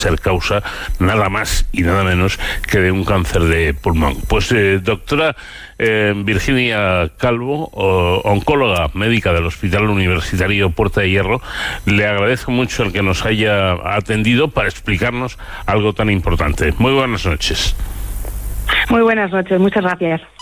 ser causa nada más y nada menos que de un cáncer de pulmón. Pues doctora Virginia Calvo, oncóloga médica del Hospital Universitario Puerta de Hierro, le agradezco mucho el que nos haya atendido para explicarnos algo tan importante. Muy buenas noches. Muy buenas noches, muchas gracias.